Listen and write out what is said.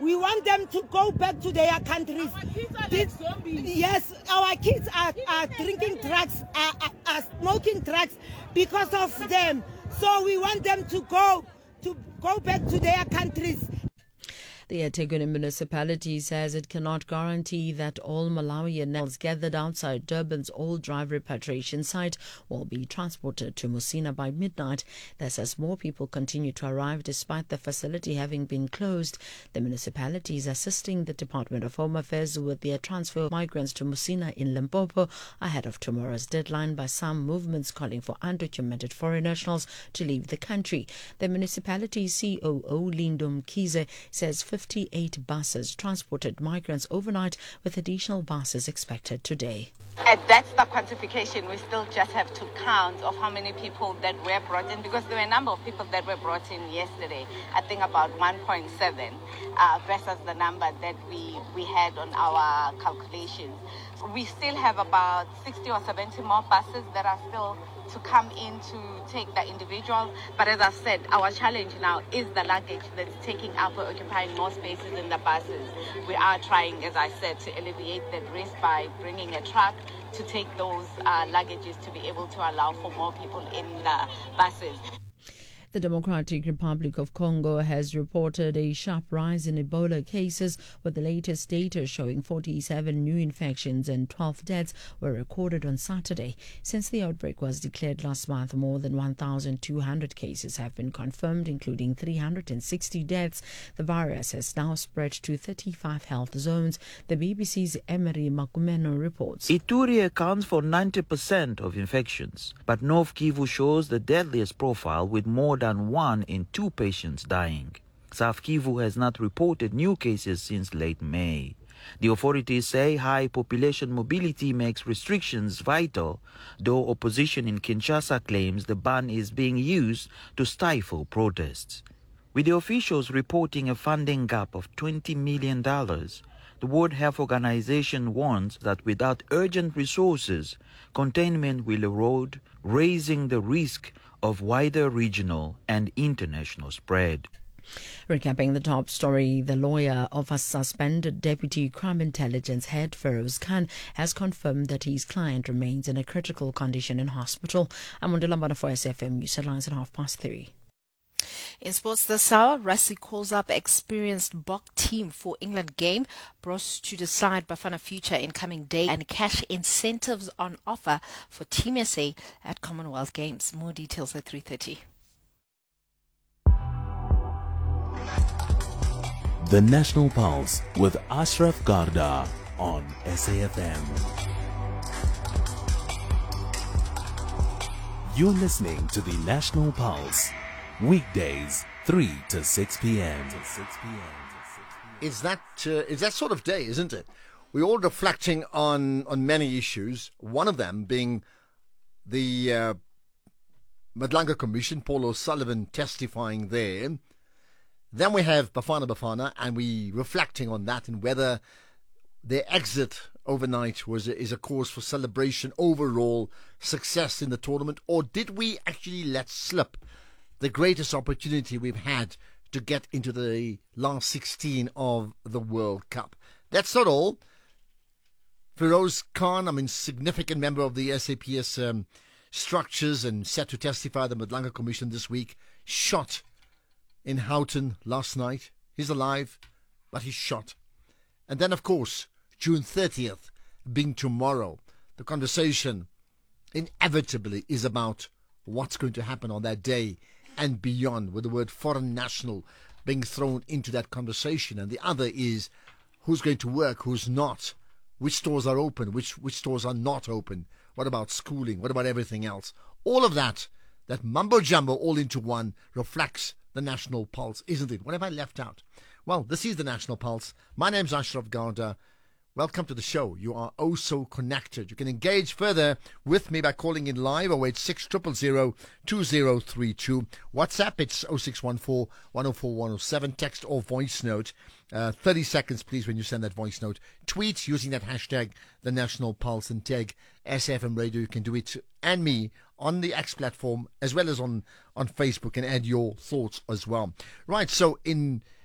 We want them to go back to their countries. Our kids are like zombies. Yes, our kids are drinking drugs, are smoking drugs because of them. So we want them to go back to their countries. The eThekwini municipality says it cannot guarantee that all Malawian nationals gathered outside Durban's Old Drive repatriation site will be transported to Musina by midnight. This as more people continue to arrive despite the facility having been closed. The municipality is assisting the Department of Home Affairs with their transfer of migrants to Musina in Limpopo ahead of tomorrow's deadline, by some movements calling for undocumented foreign nationals to leave the country. The municipality's COO, Lindo Mkhize, says 58 buses transported migrants overnight, with additional buses expected today. That's the quantification. We still just have to count of how many people that were brought in, because there were a number of people that were brought in yesterday. I think about 1.7 versus the number that we had on our calculations. We still have about 60 or 70 more buses that are still to come in to take the individuals. But as I've said, our challenge now is the luggage that's taking up or occupying more spaces in the buses. We are trying, as I said, to alleviate that risk by bringing a truck to take those luggages to be able to allow for more people in the buses. The Democratic Republic of Congo has reported a sharp rise in Ebola cases, with the latest data showing 47 new infections and 12 deaths were recorded on Saturday. Since the outbreak was declared last month, more than 1,200 cases have been confirmed, including 360 deaths. The virus has now spread to 35 health zones. The BBC's Emery Makumeno reports. Ituri accounts for 90% of infections, but North Kivu shows the deadliest profile, with more than 1 in 2 patients dying. South Kivu has not reported new cases since late May. The authorities say high population mobility makes restrictions vital, though opposition in Kinshasa claims the ban is being used to stifle protests. With the officials reporting a funding gap of $20 million, the World Health Organization warns that without urgent resources, containment will erode, raising the risk of wider regional and international spread. Recapping the top story, the lawyer of a suspended Deputy Crime Intelligence head, Feroz Khan, has confirmed that his client remains in a critical condition in hospital. I'm on Lambana for SFM News Headlines at 3:30. In sports this hour, Rassie calls up experienced Bok team for England game, brought to decide Bafana future in coming day, and cash incentives on offer for Team SA at Commonwealth Games. More details at 3:30. The National Pulse with Ashraf Garda on SAFM. You're listening to the National Pulse. Weekdays, 3 to 6 p.m. It's that sort of day, isn't it? We're all reflecting on many issues, one of them being the Madlanga Commission, Paul O'Sullivan testifying there. Then we have Bafana, and we reflecting on that and whether their exit overnight is a cause for celebration, overall success in the tournament, or did we actually let slip the greatest opportunity we've had to get into the last 16 of the World Cup? That's not all. Feroz Khan, significant member of the SAPS structures and set to testify at the Madlanga Commission this week, shot in Houghton last night. He's alive, but he's shot. And then, of course, June 30th being tomorrow, the conversation inevitably is about what's going to happen on that day and beyond, with the word foreign national being thrown into that conversation. And the other is who's going to work, who's not, which stores are open, which stores are not open, what about schooling, what about everything else. All of that mumbo-jumbo all into one reflects the National Pulse, isn't it? What have I left out? Well, this is the National Pulse. My name's Ashraf Garda. Welcome to the show. You are oh so connected. You can engage further with me by calling in live 086 000 2032. WhatsApp, it's 0614 104 107. Text or voice note. 30 seconds, please, when you send that voice note. Tweet using that hashtag, the National Pulse, and tag SFM Radio. You can do it and me on the X platform as well as on Facebook, and add your thoughts as well. Right, so in